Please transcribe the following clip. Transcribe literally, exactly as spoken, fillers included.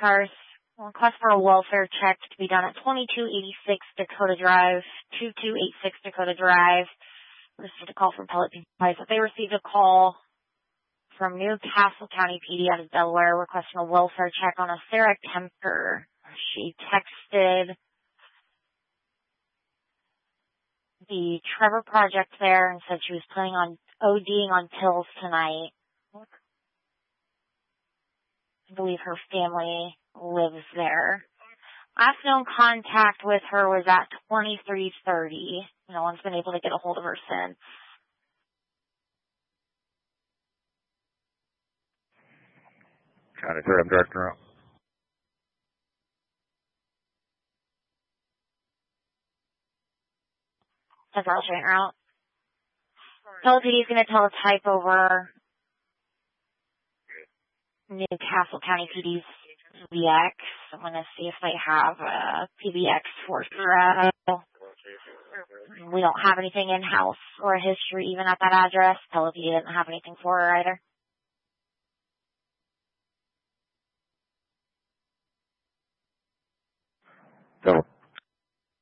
cars. Request for a welfare check to be done at twenty-two eighty-six Dakota Drive, twenty-two eighty-six Dakota Drive. Received a call from Pellet Supplies. They received a call from Newcastle County P D out of Delaware requesting a welfare check on a Sarah Kemper. She texted the Trevor Project there and said she was planning on ODing on pills tonight. I believe her family lives there. Last known contact with her was at twenty-three thirty. No one's been able to get a hold of her since. Got it, sir. I'm directing her out. That's all straighten her out. L P D is going to tell a type over Newcastle County P D's P B X. I'm going to see if they have a P B X for Sorrel. We don't have anything in-house or a history even at that address. L P D doesn't have anything for her either. So